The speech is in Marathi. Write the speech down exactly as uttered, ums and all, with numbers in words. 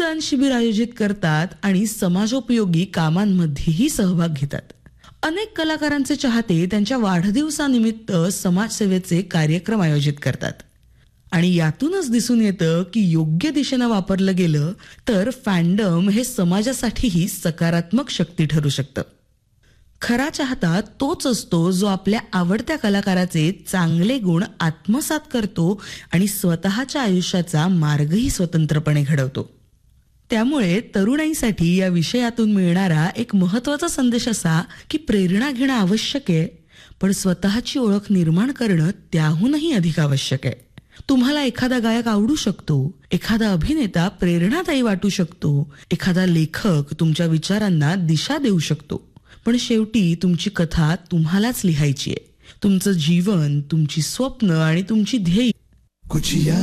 रक्तदान शिबिर आयोजित करतात आणि समाजोपयोगी कामांमध्येही सहभाग घेतात. अनेक कलाकारांचे चाहते त्यांच्या वाढदिवसानिमित्त समाजसेवेचे कार्यक्रम आयोजित करतात. आणि यातूनच दिसून येतं की योग्य दिशेनं वापरलं गेलं तर फॅन्डम हे समाजासाठीही सकारात्मक शक्ती ठरू शकतं. खरा चाहता तोच असतो जो आपल्या आवडत्या कलाकाराचे चांगले गुण आत्मसात करतो आणि स्वतःच्या आयुष्याचा मार्गही स्वतंत्रपणे घडवतो. त्यामुळे तरुणाईसाठी या विषयातून मिळणारा एक महत्त्वाचा संदेश असा की प्रेरणा घेणं आवश्यक आहे, पण स्वतःची ओळख निर्माण करणं त्याहूनही अधिक आवश्यक आहे. तुम्हाला एखादा गायक आवडू शकतो, एखादा अभिनेता प्रेरणादायी वाटू शकतो, एखादा लेखक तुमच्या विचारांना दिशा देऊ शकतो, पण शेवटी तुमची कथा तुम्हालाच लिहायची आहे. तुमचं जीवन, तुमची स्वप्न आणि तुमची ध्येय